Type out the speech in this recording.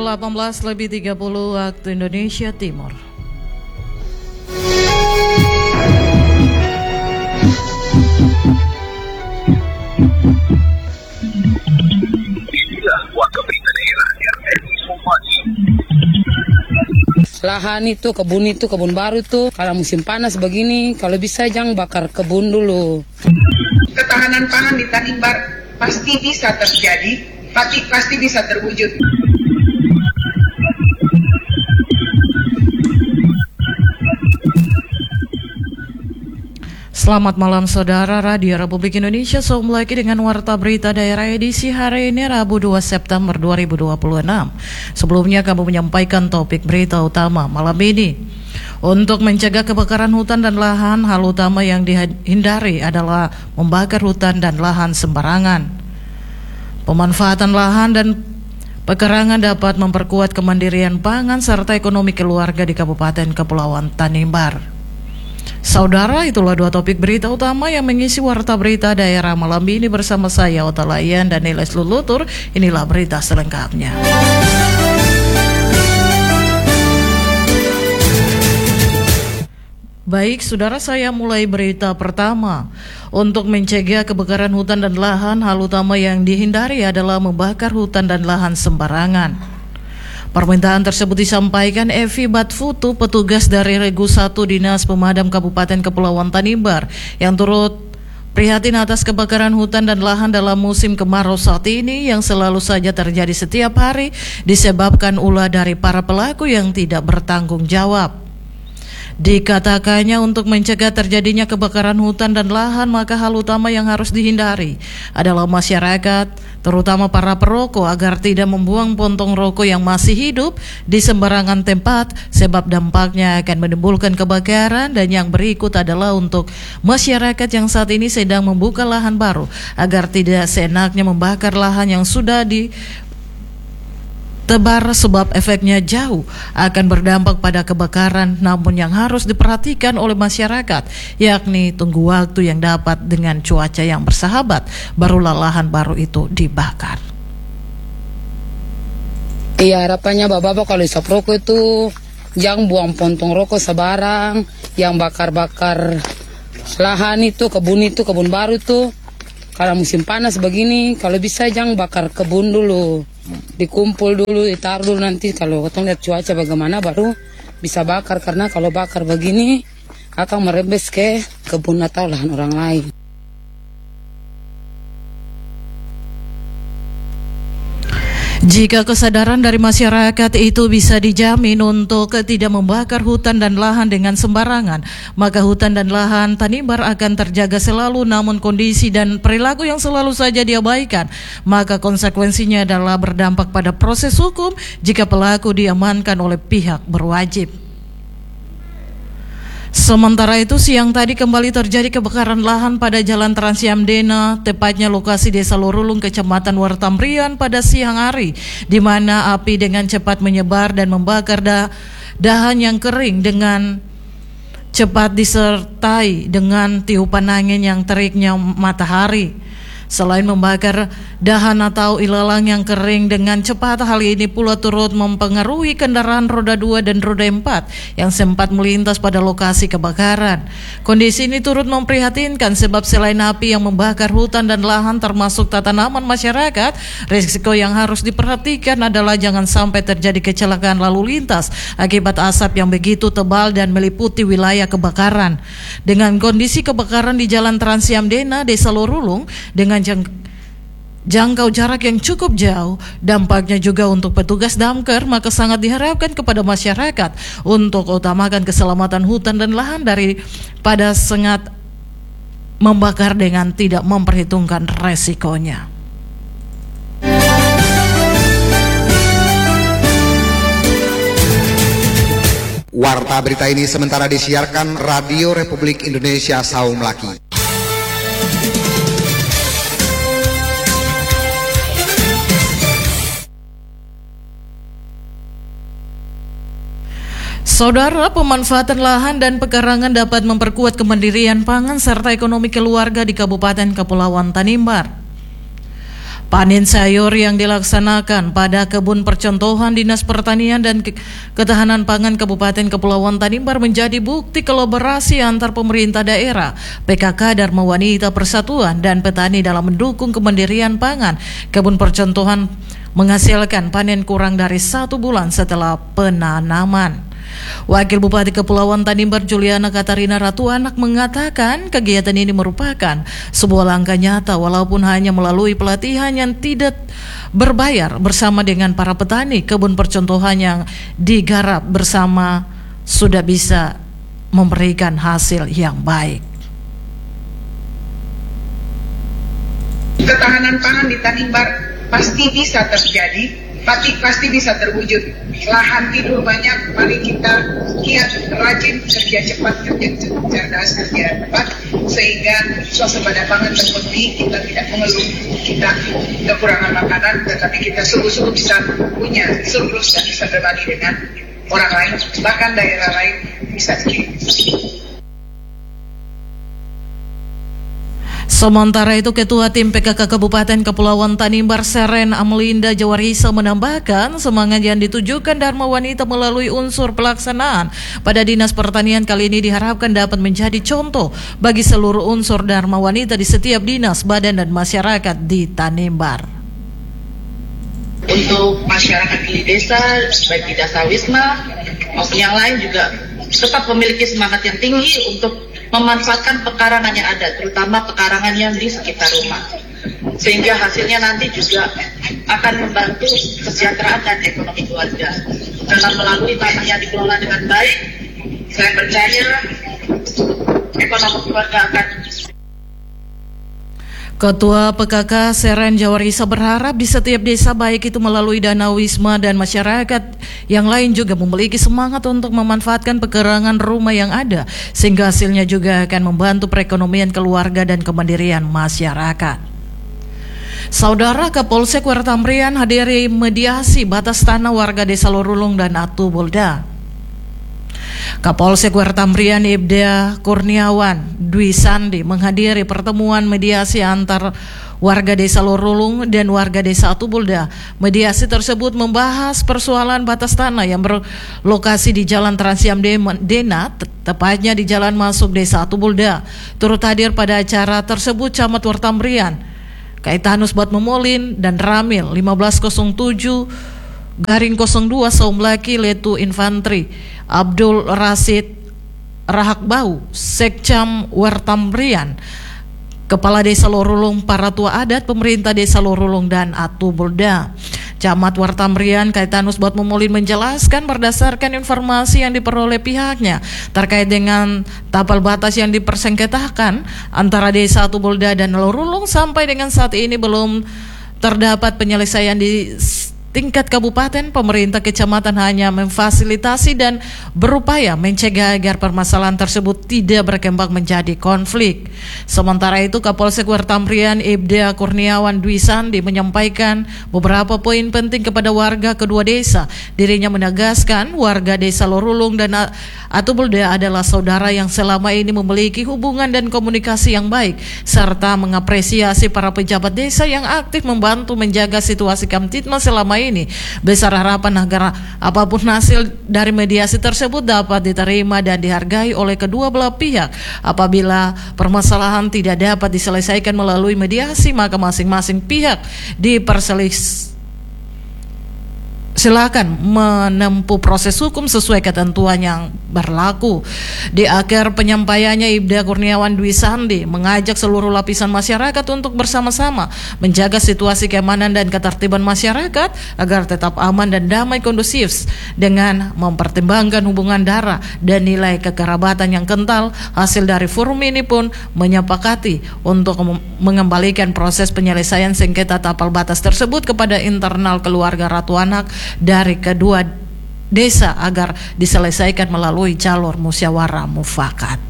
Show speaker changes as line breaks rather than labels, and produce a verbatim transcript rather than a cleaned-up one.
delapan belas lebih tiga puluh waktu Indonesia Timur.
Lahan itu, kebun itu, kebun baru itu, kalau musim panas begini, kalau bisa jangan bakar kebun dulu.
Ketahanan pangan di Tanimbar pasti bisa terjadi, pasti, pasti bisa terwujud.
Selamat malam saudara Radio Republik Indonesia. Selamat lagi dengan Warta Berita Daerah edisi hari ini Rabu dua September dua ribu dua puluh enam. Sebelumnya kami menyampaikan topik berita utama malam ini. Untuk mencegah kebakaran hutan dan lahan, hal utama yang dihindari adalah membakar hutan dan lahan sembarangan. Pemanfaatan lahan dan pekarangan dapat memperkuat kemandirian pangan serta ekonomi keluarga di Kabupaten Kepulauan Tanimbar. Saudara, itulah dua topik berita utama yang mengisi Warta Berita Daerah malam ini bersama saya Ota Layan dan Niles Lulutur. Inilah berita selengkapnya. Baik, saudara, saya mulai berita pertama. Untuk mencegah kebakaran hutan dan lahan, hal utama yang dihindari adalah membakar hutan dan lahan sembarangan. Permintaan tersebut disampaikan Evi Batfutu, petugas dari Regu satu Dinas Pemadam Kabupaten Kepulauan Tanimbar, yang turut prihatin atas kebakaran hutan dan lahan dalam musim kemarau saat ini yang selalu saja terjadi setiap hari disebabkan ulah dari para pelaku yang tidak bertanggung jawab. Dikatakannya untuk mencegah terjadinya kebakaran hutan dan lahan, maka hal utama yang harus dihindari adalah masyarakat, terutama para perokok, agar tidak membuang pontong rokok yang masih hidup di sembarangan tempat, sebab dampaknya akan menimbulkan kebakaran. Dan yang berikut adalah untuk masyarakat yang saat ini sedang membuka lahan baru, agar tidak seenaknya membakar lahan yang sudah di tebar, sebab efeknya jauh akan berdampak pada kebakaran. Namun yang harus diperhatikan oleh masyarakat yakni tunggu waktu yang dapat dengan cuaca yang bersahabat, barulah lahan baru itu dibakar.
Iya, harapannya bapak-bapak kalau isap rokok itu jangan buang pontong rokok sebarang, yang bakar-bakar lahan itu, kebun itu, kebun baru itu. Kalau musim panas begini, kalau bisa jangan bakar kebun dulu, dikumpul dulu, ditaruh dulu, nanti kalau ketemu lihat cuaca bagaimana baru bisa bakar, karena kalau bakar begini akan merembes ke kebun atau lahan orang lain.
Jika kesadaran dari masyarakat itu bisa dijamin untuk tidak membakar hutan dan lahan dengan sembarangan, maka hutan dan lahan Tanimbar akan terjaga selalu. Namun kondisi dan perilaku yang selalu saja diabaikan, maka konsekuensinya adalah berdampak pada proses hukum jika pelaku diamankan oleh pihak berwajib. Sementara itu, siang tadi kembali terjadi kebakaran lahan pada Jalan Trans Yamdena, tepatnya lokasi Desa Lorulung, Kecamatan Wartambrian pada siang hari, di mana api dengan cepat menyebar dan membakar da dahan yang kering dengan cepat disertai dengan tiupan angin yang teriknya matahari. Selain membakar dahan atau ilalang yang kering dengan cepat, hal ini pula turut mempengaruhi kendaraan roda dua dan roda empat yang sempat melintas pada lokasi kebakaran. Kondisi ini turut memprihatinkan sebab selain api yang membakar hutan dan lahan termasuk tanaman masyarakat, risiko yang harus diperhatikan adalah jangan sampai terjadi kecelakaan lalu lintas akibat asap yang begitu tebal dan meliputi wilayah kebakaran. Dengan kondisi kebakaran di Jalan Trans Yamdena, Desa Lorulung dengan jangkau jarak yang cukup jauh, dampaknya juga untuk petugas damkar, maka sangat diharapkan kepada masyarakat untuk utamakan keselamatan hutan dan lahan daripada sengat membakar dengan tidak memperhitungkan resikonya.
Warta berita ini sementara disiarkan Radio Republik Indonesia Saum Laki.
Saudara, pemanfaatan lahan dan pekarangan dapat memperkuat kemandirian pangan serta ekonomi keluarga di Kabupaten Kepulauan Tanimbar. Panen sayur yang dilaksanakan pada Kebun Percontohan Dinas Pertanian dan Ketahanan Pangan Kabupaten Kepulauan Tanimbar menjadi bukti kolaborasi antar pemerintah daerah, P K K Dharma Wanita Persatuan dan petani dalam mendukung kemandirian pangan. Kebun Percontohan menghasilkan panen kurang dari satu bulan setelah penanaman. Wakil Bupati Kepulauan Tanimbar Juliana Katarina Ratuanak mengatakan kegiatan ini merupakan sebuah langkah nyata walaupun hanya melalui pelatihan yang tidak berbayar bersama dengan para petani. Kebun Percontohan yang digarap bersama sudah bisa memberikan hasil yang baik.
Ketahanan pangan di Tanimbar pasti bisa terjadi, pasti pasti bisa terwujud. Lahan tidur banyak, mari kita giat, rajin, kerja cepat, kerja cerdas, kerja cepat, sehingga swasembada pangan terpenuhi. Kita tidak mengeluh kita kekurangan makanan, tetapi kita sungguh-sungguh bisa punya surplus dan bisa berbagi dengan orang lain, bahkan daerah lain bisa sendiri.
Sementara itu, Ketua Tim P K K Kabupaten Kepulauan Tanimbar Seren Amelinda Jawarisa menambahkan semangat yang ditujukan Dharma Wanita melalui unsur pelaksanaan pada Dinas Pertanian kali ini diharapkan dapat menjadi contoh bagi seluruh unsur Dharma Wanita di setiap dinas, badan dan masyarakat di Tanimbar.
Untuk masyarakat di desa, baik di Desa Wisma maupun yang lain juga tetap memiliki semangat yang tinggi untuk memanfaatkan pekarangan yang ada, terutama pekarangan yang di sekitar rumah, sehingga hasilnya nanti juga akan membantu kesejahteraan dan ekonomi keluarga. Dalam melalui tanah yang dikelola dengan baik, saya percaya ekonomi keluarga akan.
Ketua P K K Seren Jawarisa berharap di setiap desa, baik itu melalui dana wisma dan masyarakat yang lain juga memiliki semangat untuk memanfaatkan pekarangan rumah yang ada, sehingga hasilnya juga akan membantu perekonomian keluarga dan kemandirian masyarakat. Saudara, Kapolsek Wertambrian hadiri mediasi batas tanah warga Desa Lorulung dan Atubulda. Kapolsek Wertambrian Ibda Kurniawan Dwi Sandi menghadiri pertemuan mediasi antar warga Desa Lorulung dan warga Desa Atubulda. Mediasi tersebut membahas persoalan batas tanah yang berlokasi di Jalan Transiam Dena, tepatnya di jalan masuk Desa Atubulda. Turut hadir pada acara tersebut Camat Wertambrian Kaitanus Batmemolin dan Ramil lima belas nol tujuh garing nol dua Saumlaki Letu Infantri, Abdul Rasid Rahakbau, Sekcam Wertambrian, Kepala Desa Lorulung, para tua adat, pemerintah Desa Lorulung dan Atubulda. Camat Wertambrian Kaitanus Batmemolin menjelaskan berdasarkan informasi yang diperoleh pihaknya terkait dengan tapal batas yang dipersengketakan antara Desa Atubulda dan Lorulung, sampai dengan saat ini belum terdapat penyelesaian di tingkat kabupaten. Pemerintah kecamatan hanya memfasilitasi dan berupaya mencegah agar permasalahan tersebut tidak berkembang menjadi konflik. Sementara itu, Kapolsek Wertambrian Ibda Kurniawan Dwi Sandi menyampaikan beberapa poin penting kepada warga kedua desa. Dirinya menegaskan warga Desa Lorulung dan Atubulda adalah saudara yang selama ini memiliki hubungan dan komunikasi yang baik, serta mengapresiasi para pejabat desa yang aktif membantu menjaga situasi Kamtipmas selama ini. Besar harapan agar apapun hasil dari mediasi tersebut dapat diterima dan dihargai oleh kedua belah pihak. Apabila permasalahan tidak dapat diselesaikan melalui mediasi, maka masing-masing pihak diperselis silakan menempuh proses hukum sesuai ketentuan yang berlaku. Di akhir penyampaiannya, Ibda Kurniawan Dwi Sandi mengajak seluruh lapisan masyarakat untuk bersama-sama menjaga situasi keamanan dan ketertiban masyarakat agar tetap aman dan damai kondusif dengan mempertimbangkan hubungan darah dan nilai kekerabatan yang kental. Hasil dari forum ini pun menyepakati untuk mengembalikan proses penyelesaian sengketa tapal batas tersebut kepada internal keluarga Ratuanak dari kedua desa agar diselesaikan melalui jalur musyawarah mufakat.